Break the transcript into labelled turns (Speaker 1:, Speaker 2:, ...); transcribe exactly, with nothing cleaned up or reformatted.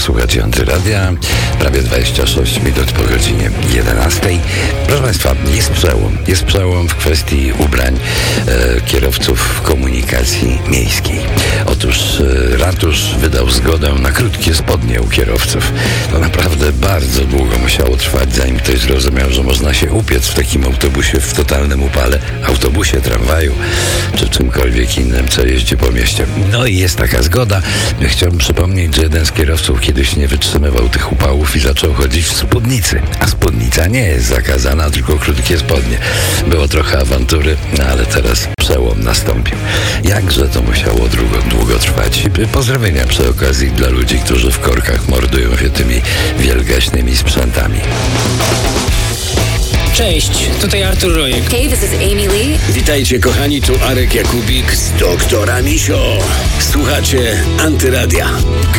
Speaker 1: słuchacie Antyradia. Prawie dwadzieścia sześć minut po godzinie jedenastej. Proszę Państwa, jest przełom. Jest przełom w kwestii ubrań e, kierowców komunikacji miejskiej. Otóż e, ratusz wydał zgodę na krótkie spodnie u kierowców. To naprawdę bardzo długo musiało trwać, zanim ktoś zrozumiał, że można się upiec w takim autobusie w totalnym upale, autobusie, tramwaju, czy czymkolwiek innym, co jeździ po mieście. No i jest taka zgoda. Chciałbym przypomnieć, że jeden z kierowców kiedyś nie wytrzymywał tych upałów i zaczął chodzić w spódnicy. A spódnica nie jest zakazana, tylko krótkie spodnie. Było trochę awantury, no ale teraz przełom nastąpił. Jakże to musiało długo, długo trwać. Pozdrowienia przy okazji dla ludzi, którzy w korkach mordują się tymi wielgaśnymi sprzętami.
Speaker 2: Cześć, tutaj Artur Rojek.
Speaker 3: Hey, this is Amy Lee.
Speaker 4: Witajcie kochani, tu Arek Jakubik z Doktora Misio. Słuchacie Antyradia.